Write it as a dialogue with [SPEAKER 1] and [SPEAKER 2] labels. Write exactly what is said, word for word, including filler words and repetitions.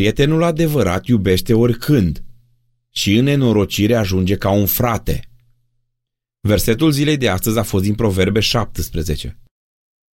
[SPEAKER 1] prietenul adevărat iubește oricând și în nenorocire ajunge ca un frate. Versetul zilei de astăzi a fost din Proverbe șaptesprezece.